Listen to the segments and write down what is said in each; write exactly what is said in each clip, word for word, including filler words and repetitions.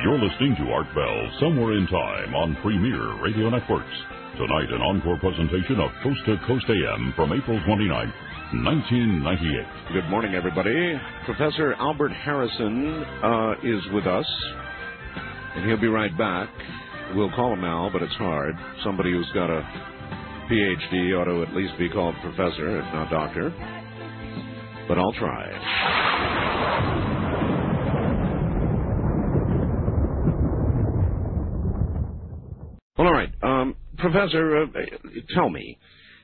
You're listening to Art Bell, Somewhere in Time on Premier Radio Networks. Tonight, an encore presentation of Coast to Coast A M from April twenty-ninth, nineteen ninety-eight. Good morning, everybody. Professor Albert Harrison uh, is with us, and he'll be right back. We'll call him Al, but it's hard. Somebody who's got a P H D ought to at least be called professor, if not doctor. But I'll try. Well, all right. Um, Professor, uh, tell me,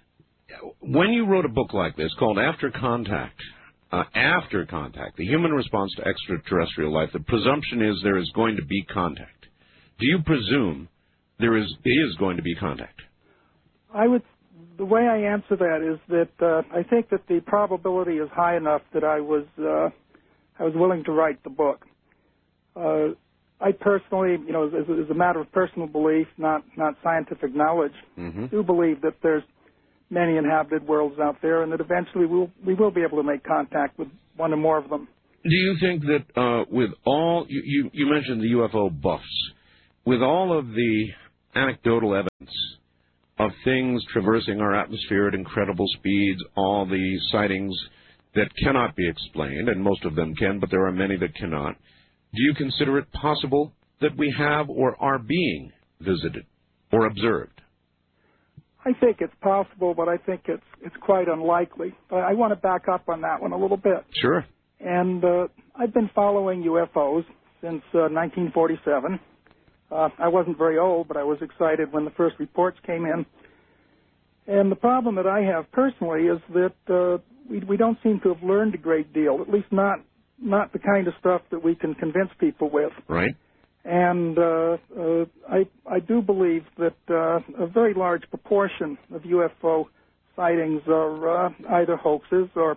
when you wrote a book like this called After Contact, uh, After Contact, the human response to extraterrestrial life, the presumption is there is going to be contact. Do you presume there is is going to be contact? I would. The way I answer that is that uh, I think that the probability is high enough that I was uh, I was willing to write the book. Uh, I personally, you know, as, as a matter of personal belief, not not scientific knowledge, mm-hmm. do believe that there's many inhabited worlds out there, and that eventually we'll we will be able to make contact with one or more of them. Do you think that uh, with all you, you you mentioned the U F O buffs, with all of the anecdotal evidence of things traversing our atmosphere at incredible speeds, all the sightings that cannot be explained, and most of them can, but there are many that cannot, do you consider it possible that we have or are being visited or observed? I think it's possible, but I think it's it's quite unlikely. But I want to back up on that one a little bit. Sure. And uh, I've been following U F Os since uh, nineteen forty-seven. Uh, I wasn't very old, but I was excited when the first reports came in. And the problem that I have personally is that uh, we, we don't seem to have learned a great deal, at least not not the kind of stuff that we can convince people with. Right. And uh, uh, I, I do believe that uh, a very large proportion of U F O sightings are uh, either hoaxes or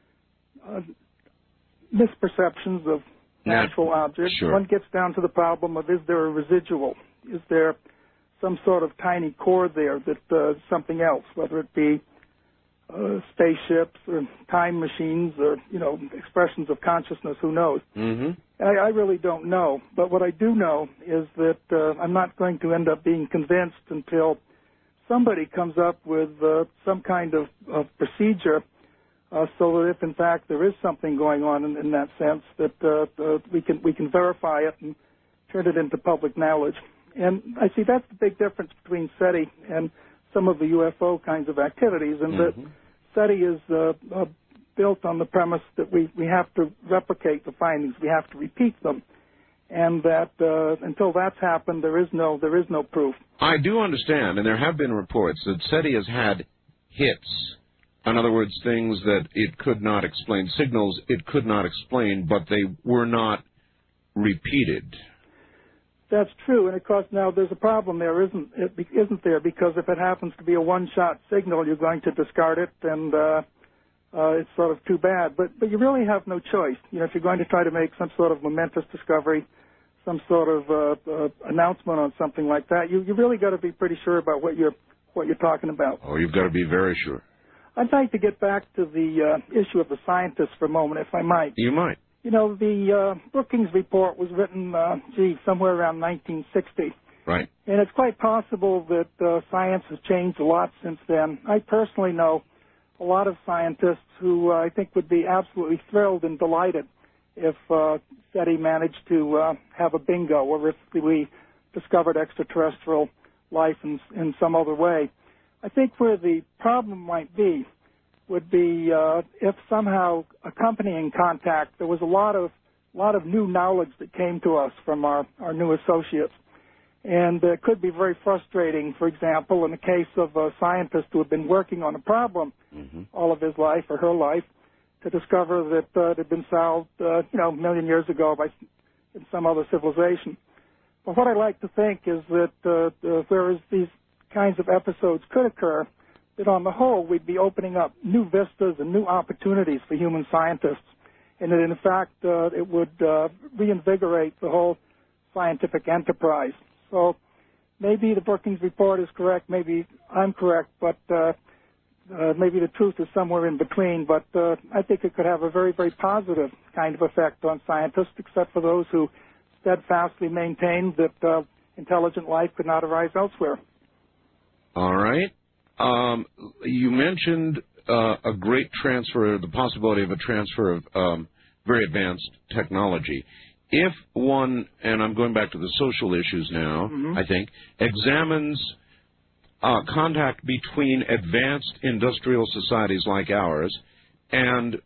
uh, misperceptions of natural objects. Sure. One gets down to the problem of, is there a residual? Is there some sort of tiny core there that uh, something else, whether it be uh, spaceships or time machines or, you know, expressions of consciousness, who knows? Mm-hmm. I, I really don't know. But what I do know is that uh, I'm not going to end up being convinced until somebody comes up with uh, some kind of, of procedure Uh, so that if, in fact, there is something going on in, in that sense, that uh, uh, we can we can verify it and turn it into public knowledge. And I see that's the big difference between SETI and some of the U F O kinds of activities, and mm-hmm. that SETI is uh, uh, built on the premise that we, we have to replicate the findings, we have to repeat them, and that uh, until that's happened, there is no there is no proof. I do understand, and there have been reports that SETI has had hits. In other words, things that it could not explain, signals it could not explain, but they were not repeated. That's true, and of course now there's a problem there, isn't it? Isn't there? Because if it happens to be a one-shot signal, you're going to discard it, and uh, uh, it's sort of too bad. But but you really have no choice. You know, if you're going to try to make some sort of momentous discovery, some sort of uh, uh, announcement on something like that, you you really got to be pretty sure about what you're what you're talking about. Oh, you've got to be very sure. I'd like to get back to the uh, issue of the scientists for a moment, if I might. You might. You know, the uh, Brookings report was written, uh, gee, somewhere around nineteen sixty. Right. And it's quite possible that uh, science has changed a lot since then. I personally know a lot of scientists who uh, I think would be absolutely thrilled and delighted if uh, SETI managed to uh, have a bingo, or if we discovered extraterrestrial life in, in some other way. I think where the problem might be would be uh, if somehow accompanying contact, there was a lot of lot of new knowledge that came to us from our, our new associates. And it could be very frustrating, for example, in the case of a scientist who had been working on a problem mm-hmm. all of his life or her life, to discover that uh, it had been solved, uh, you know, a million years ago by in some other civilization. But what I like to think is that uh, uh, whereas these kinds of episodes could occur, that on the whole we'd be opening up new vistas and new opportunities for human scientists, and that in fact uh, it would uh, reinvigorate the whole scientific enterprise. So maybe the Brookings report is correct, maybe I'm correct, but uh, uh, maybe the truth is somewhere in between. But uh, I think it could have a very, very positive kind of effect on scientists, except for those who steadfastly maintained that uh, intelligent life could not arise elsewhere. All right. Um, you mentioned uh, a great transfer, the possibility of a transfer of um, very advanced technology. If one, and I'm going back to the social issues now, mm-hmm. I think, examines uh, contact between advanced industrial societies like ours and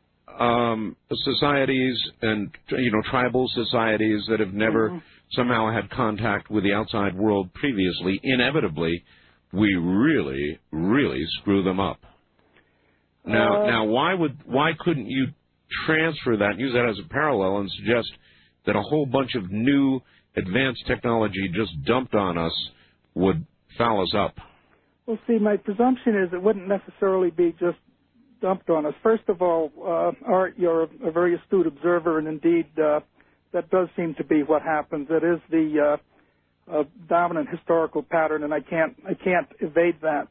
um, societies and, you know, tribal societies that have never mm-hmm. somehow had contact with the outside world previously, inevitably, we really, really screw them up. Now, uh, now, why would, why couldn't you transfer that, use that as a parallel, and suggest that a whole bunch of new advanced technology just dumped on us would foul us up? Well, see, my presumption is it wouldn't necessarily be just dumped on us. First of all, uh, Art, you're a, a very astute observer, and indeed, uh, that does seem to be what happens. It is the uh, uh, dominant historical pattern, and I can't, I can't evade that.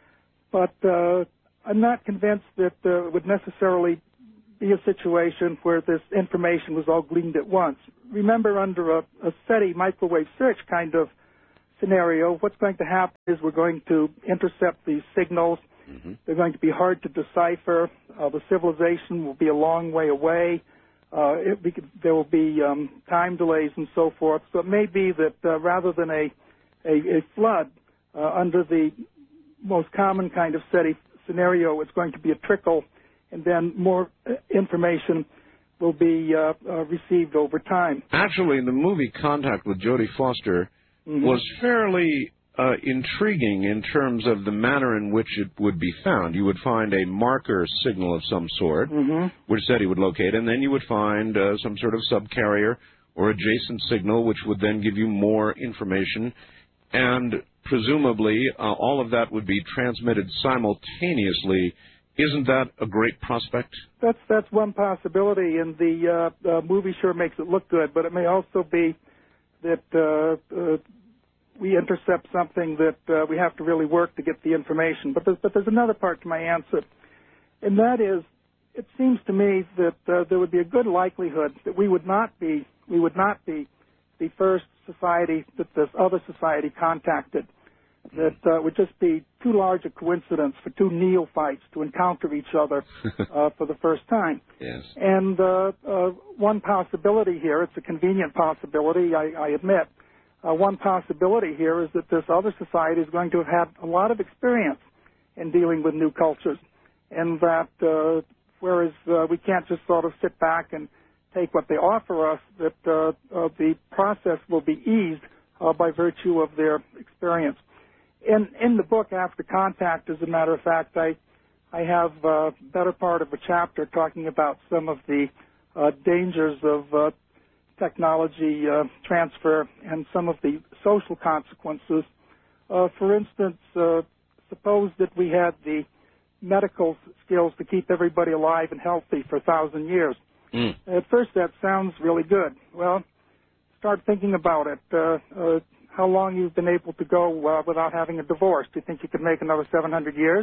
But uh, I'm not convinced that uh, it would necessarily be a situation where this information was all gleaned at once. Remember, under a, a SETI microwave search kind of scenario, what's going to happen is we're going to intercept these signals. Mm-hmm. They're going to be hard to decipher. Uh, the civilization will be a long way away. Uh, it, we could, there will be um, time delays and so forth. So it may be that uh, rather than a, a, a flood uh, under the most common kind of SETI scenario, it's going to be a trickle, and then more information will be uh, uh, received over time. Actually, the movie Contact with Jodie Foster mm-hmm. was fairly uh, intriguing in terms of the manner in which it would be found. You would find a marker signal of some sort, mm-hmm. which SETI would locate, and then you would find uh, some sort of subcarrier or adjacent signal, which would then give you more information, and presumably uh, all of that would be transmitted simultaneously. Isn't that a great prospect? That's that's one possibility, and the uh, uh, movie sure makes it look good, but it may also be that uh, uh, we intercept something that uh, we have to really work to get the information. But there's, but there's another part to my answer, and that is, it seems to me that uh, there would be a good likelihood that we would not be we would not be the first society that this other society contacted. That uh, would just be too large a coincidence for two neophytes to encounter each other uh, for the first time. Yes. And uh, uh, one possibility here, it's a convenient possibility, I, I admit, uh, one possibility here is that this other society is going to have had a lot of experience in dealing with new cultures, and that uh, whereas uh, we can't just sort of sit back and take what they offer us, that uh, uh, the process will be eased uh, by virtue of their experience. In, in the book, After Contact, as a matter of fact, I, I have a better part of a chapter talking about some of the uh, dangers of uh, technology uh, transfer and some of the social consequences. Uh, for instance, uh, suppose that we had the medical skills to keep everybody alive and healthy for a thousand years. Mm. At first, that sounds really good. Well, start thinking about it. Uh, uh, how long you've been able to go uh, without having a divorce. Do you think you could make another seven hundred years?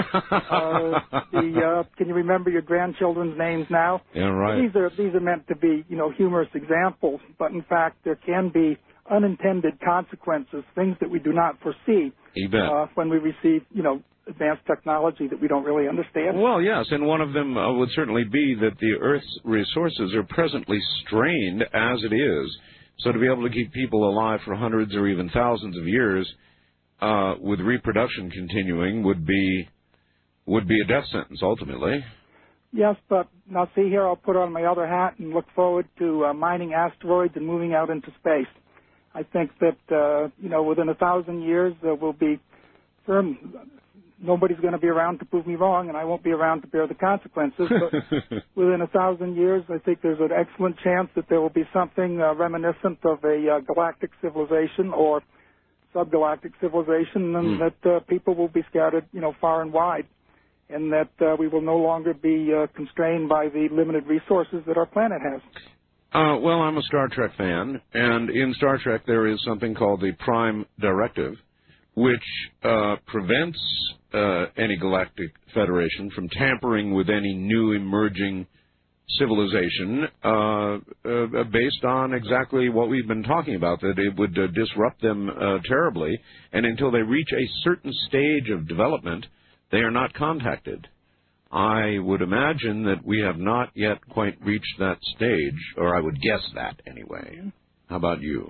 uh, the, uh, can you remember your grandchildren's names now? Yeah, right. These are, these are meant to be, you know, humorous examples, but in fact there can be unintended consequences, things that we do not foresee you bet. Uh, when we receive, you know, advanced technology that we don't really understand. Well, yes, and one of them uh, would certainly be that the Earth's resources are presently strained as it is. So to be able to keep people alive for hundreds or even thousands of years uh, with reproduction continuing would be would be a death sentence ultimately. Yes, but now see here, I'll put on my other hat and look forward to uh, mining asteroids and moving out into space. I think that, uh, you know, within a thousand years there will be firm... Nobody's going to be around to prove me wrong, and I won't be around to bear the consequences. But within a thousand years, I think there's an excellent chance that there will be something uh, reminiscent of a uh, galactic civilization or subgalactic civilization, and mm. that uh, people will be scattered, you know, far and wide, and that uh, we will no longer be uh, constrained by the limited resources that our planet has. Uh, well, I'm a Star Trek fan, and in Star Trek there is something called the Prime Directive, which uh, prevents uh, any galactic federation from tampering with any new emerging civilization uh, uh, based on exactly what we've been talking about, that it would uh, disrupt them uh, terribly, and until they reach a certain stage of development, they are not contacted. I would imagine that we have not yet quite reached that stage, or I would guess that anyway. How about you?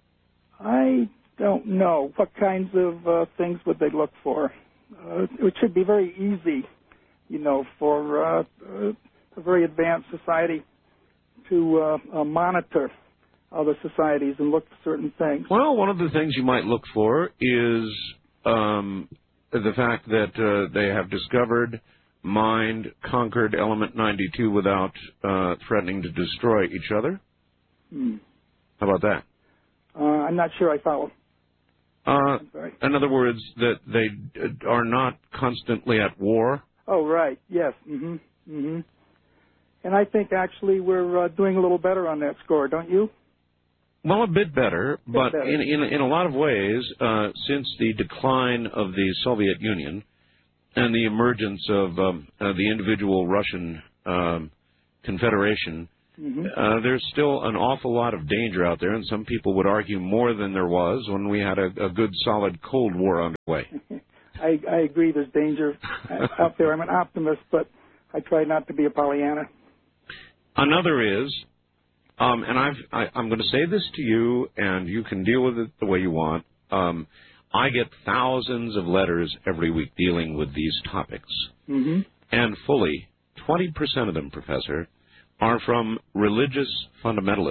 I don't know. What kinds of uh, things would they look for? Uh, it should be very easy, you know, for uh, uh, a very advanced society to uh, uh, monitor other societies and look for certain things. Well, one of the things you might look for is um, the fact that uh, they have discovered, mined, conquered Element ninety-two without uh, threatening to destroy each other. Hmm. How about that? Uh, I'm not sure I follow. Uh, in other words, that they are not constantly at war. Oh, right. Yes. Mm-hmm. Mm-hmm. And I think actually we're uh, doing a little better on that score, don't you? Well, a bit better, bit but better. In, in in a lot of ways, uh, since the decline of the Soviet Union and the emergence of um, uh, the individual Russian um, Confederation, mm-hmm. uh, there's still an awful lot of danger out there, and some people would argue more than there was when we had a, a good, solid Cold War underway. I, I agree there's danger out there. I'm an optimist, but I try not to be a Pollyanna. Another is, um, and I've, I, I'm going to say this to you, and you can deal with it the way you want. Um, I get thousands of letters every week dealing with these topics. Mm-hmm. And fully twenty percent of them, Professor, are from religious fundamentalists.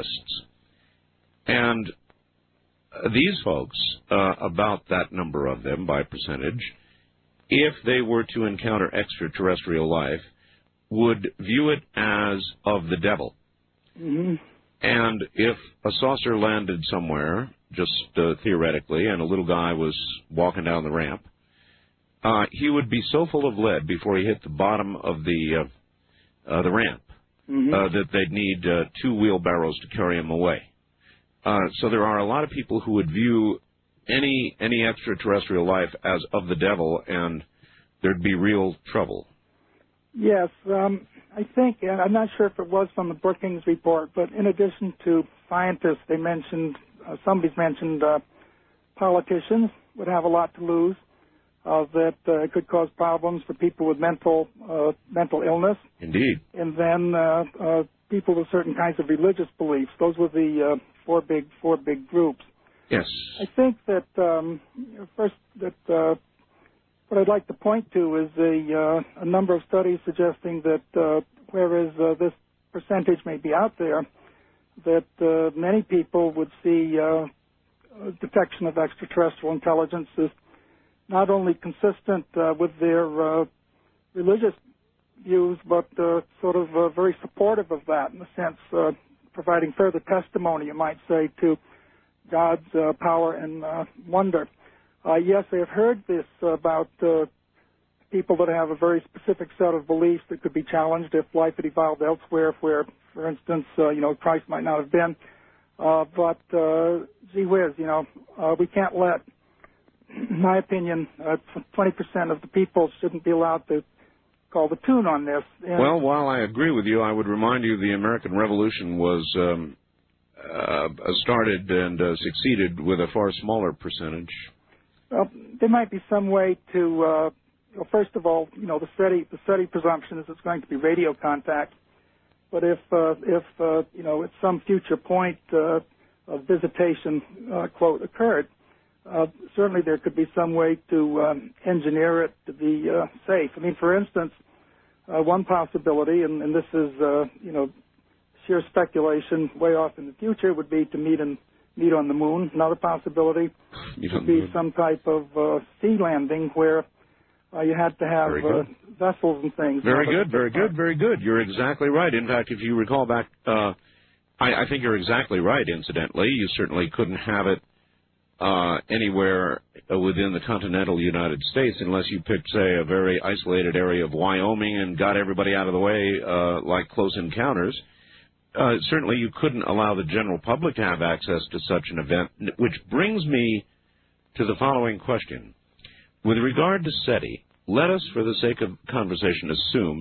And these folks, uh, about that number of them by percentage, if they were to encounter extraterrestrial life, would view it as of the devil. Mm-hmm. And if a saucer landed somewhere, just uh, theoretically, and a little guy was walking down the ramp, uh, he would be so full of lead before he hit the bottom of the uh, uh, the ramp mm-hmm. uh, that they'd need uh, two wheelbarrows to carry him away. Uh, so there are a lot of people who would view any any extraterrestrial life as of the devil, and there'd be real trouble. Yes, um, I think, and I'm not sure if it was from the Brookings report, but in addition to scientists, they mentioned, uh, somebody's mentioned uh, politicians would have a lot to lose, uh, that uh, it could cause problems for people with mental uh, mental illness. Indeed. And then uh, uh, people with certain kinds of religious beliefs. Those were the uh, four big four big groups. Yes. I think that um, first that uh, what I'd like to point to is a, uh, a number of studies suggesting that uh, whereas uh, this percentage may be out there, that uh, many people would see uh, detection of extraterrestrial intelligence as not only consistent uh, with their uh, religious views, but uh, sort of uh, very supportive of that in the sense uh, providing further testimony, you might say, to God's uh, power and uh, wonder. Uh, yes, I have heard this about uh, people that have a very specific set of beliefs that could be challenged if life had evolved elsewhere, where, for instance, uh, you know, Christ might not have been. Uh, but, uh, gee whiz, you know, uh, we can't let, in my opinion, uh, twenty percent of the people shouldn't be allowed to call the tune on this. And well, while I agree with you, I would remind you the American Revolution was um, uh, started and uh, succeeded with a far smaller percentage. Well, there might be some way to, uh, well, first of all, you know, the SETI, the SETI presumption is it's going to be radio contact. But if, uh, if uh, you know, at some future point uh, of visitation, uh, quote, occurred, uh, certainly there could be some way to um, engineer it to be uh, safe. I mean, for instance, uh, one possibility, and, and this is, uh, you know, sheer speculation way off in the future, would be to meet in meet on the moon. Another possibility would be some type of uh, sea landing where uh, you had to have uh, vessels and things. Very good, very good, very good. You're exactly right. In fact, if you recall back, uh, I, I think you're exactly right, incidentally. You certainly couldn't have it uh, anywhere within the continental United States unless you picked, say, a very isolated area of Wyoming and got everybody out of the way uh, like Close Encounters. Uh, certainly you couldn't allow the general public to have access to such an event, which brings me to the following question. With regard to SETI, let us, for the sake of conversation, assume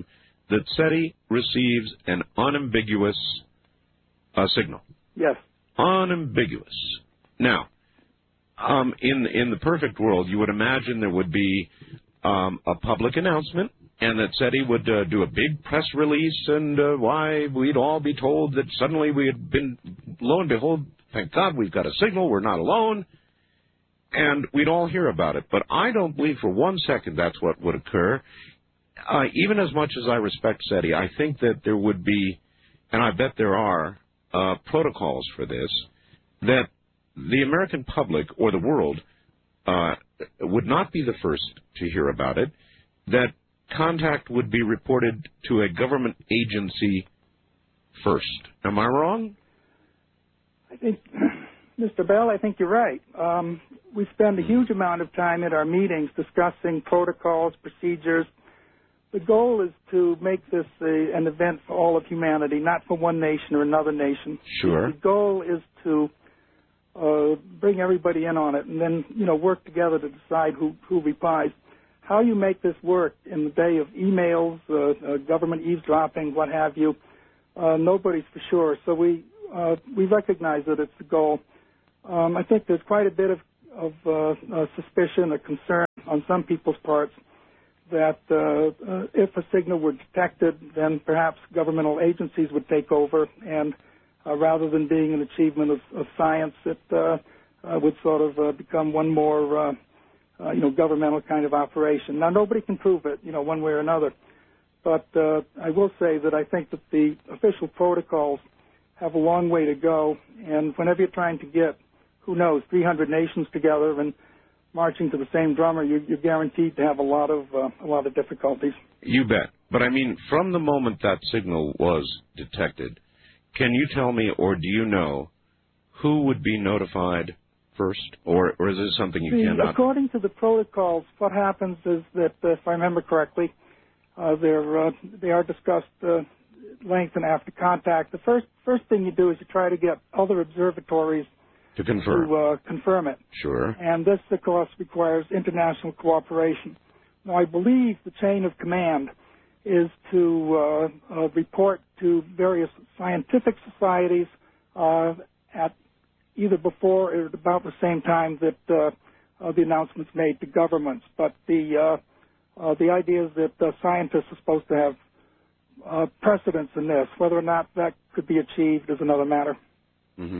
that SETI receives an unambiguous uh, signal. Yes. Unambiguous. Now, um, in in the perfect world, you would imagine there would be um, a public announcement, and that SETI would uh, do a big press release, and uh, why we'd all be told that suddenly we had been, lo and behold, thank God we've got a signal, we're not alone, and we'd all hear about it. But I don't believe for one second that's what would occur. Uh, even as much as I respect SETI, I think that there would be, and I bet there are, uh, protocols for this, that the American public or the world uh, would not be the first to hear about it, that contact would be reported to a government agency first. Am I wrong? I think, Mister Bell, I think you're right. Um, we spend a huge amount of time at our meetings discussing protocols, procedures. The goal is to make this a, an event for all of humanity, not for one nation or another nation. Sure. The goal is to uh, bring everybody in on it and then, you know, work together to decide who, who replies. How you make this work in the day of emails, uh, uh, government eavesdropping, what have you, uh, nobody's for sure. So we uh, we recognize that it's the goal. Um, I think there's quite a bit of, of uh, uh, suspicion or concern on some people's parts that uh, uh, if a signal were detected, then perhaps governmental agencies would take over, and uh, rather than being an achievement of, of science, it uh, uh, would sort of uh, become one more uh, Uh, you know, governmental kind of operation. Now, nobody can prove it, you know, one way or another. But uh, I will say that I think that the official protocols have a long way to go. And whenever you're trying to get, who knows, three hundred nations together and marching to the same drummer, you're, you're guaranteed to have a lot of uh, a lot of difficulties. You bet. But I mean, from the moment that signal was detected, can you tell me, or do you know, who would be notified first, or, or is this something you See, cannot? According to the protocols, what happens is that, uh, if I remember correctly, uh, they're, uh, they are discussed uh, length and after contact. The first first thing you do is you try to get other observatories to confirm, to, uh, confirm it. Sure. And this, of course, requires international cooperation. Now, I believe the chain of command is to uh, uh, report to various scientific societies uh, at either before or about the same time that uh, uh, the announcement's made to governments. But the uh, uh, the idea is that uh, scientists are supposed to have uh, precedence in this. Whether or not that could be achieved is another matter. Mm-hmm.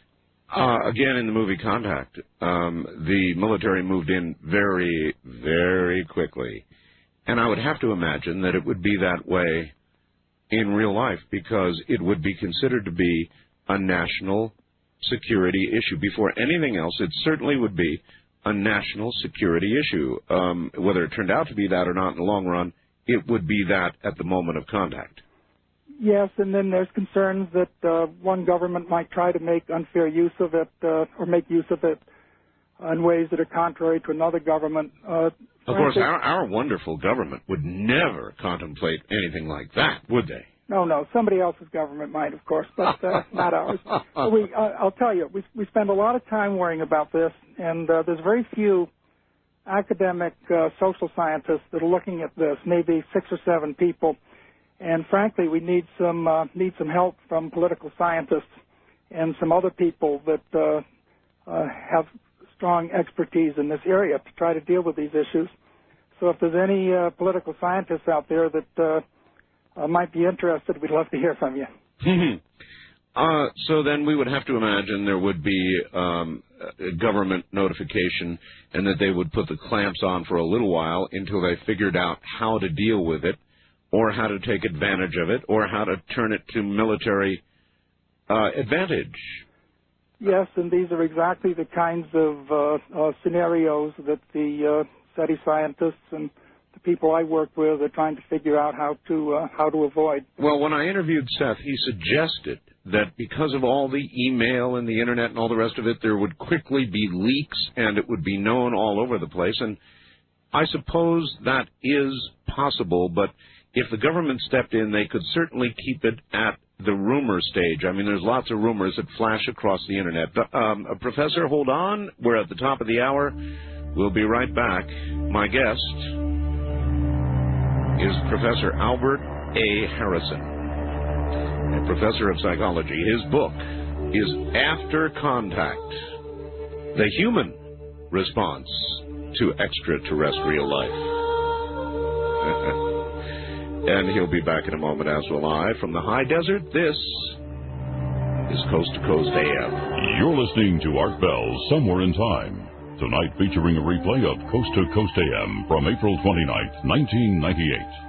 Uh, again, in the movie Contact, um, the military moved in very, very quickly. And I would have to imagine that it would be that way in real life, because it would be considered to be a national security issue. Before anything else, it certainly would be a national security issue. Um, whether it turned out to be that or not in the long run, it would be that at the moment of contact. Yes, and then there's concerns that uh, one government might try to make unfair use of it uh, or make use of it in ways that are contrary to another government. Uh, of course, our, our wonderful government would never contemplate anything like that, would they? No, no. Somebody else's government might, of course, but uh, not ours. But we, uh, I'll tell you, we, we spend a lot of time worrying about this, and uh, there's very few academic uh, social scientists that are looking at this, maybe six or seven people. And frankly, we need some uh, need some help from political scientists and some other people that uh, uh, have strong expertise in this area to try to deal with these issues. So if there's any uh, political scientists out there that uh, Uh, might be interested, we'd love to hear from you. uh, so then we would have to imagine there would be um, a government notification, and that they would put the clamps on for a little while until they figured out how to deal with it, or how to take advantage of it, or how to turn it to military uh, advantage. Yes, and these are exactly the kinds of uh, uh, scenarios that the uh, SETI scientists and the people I work with are trying to figure out how to uh, how to avoid. Well, when I interviewed Seth, he suggested that because of all the email and the internet and all the rest of it, there would quickly be leaks and it would be known all over the place. And I suppose that is possible, but if the government stepped in, they could certainly keep it at the rumor stage. I mean, there's lots of rumors that flash across the internet. Um, uh, Professor, hold on. We're at the top of the hour. We'll be right back. My guest is Professor Albert A. Harrison, a professor of psychology. His book is After Contact, the Human Response to Extraterrestrial Life. And he'll be back in a moment, as will I. From the high desert, this is Coast to Coast A M. You're listening to Art Bell, Somewhere in Time. Tonight featuring a replay of Coast to Coast A M from April twenty-ninth, nineteen ninety-eight.